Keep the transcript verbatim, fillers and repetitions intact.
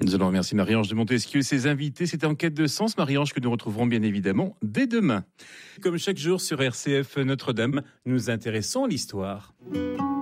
Nous allons remercier Marie-Ange de Montesquieu et ses invités. C'était Enquête de sens, Marie-Ange, que nous retrouverons bien évidemment dès demain. Comme chaque jour sur R C F Notre-Dame, nous intéressons à l'histoire.